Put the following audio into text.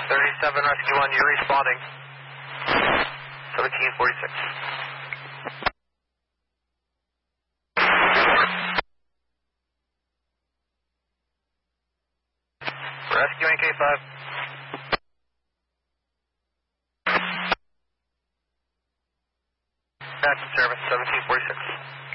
37 Rescue 1, you're responding. 1746. Rescuing K5. Back to service, 1746.